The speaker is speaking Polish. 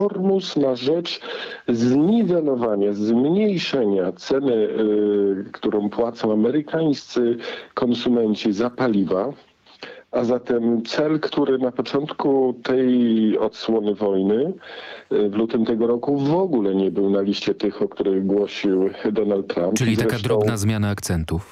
Hormuz na rzecz zniwelowania, zmniejszenia ceny, którą płacą amerykańscy konsumenci za paliwa. A zatem cel, który na początku tej odsłony wojny w lutym tego roku w ogóle nie był na liście tych, o których głosił Donald Trump. Czyli taka Zresztą drobna zmiana akcentów.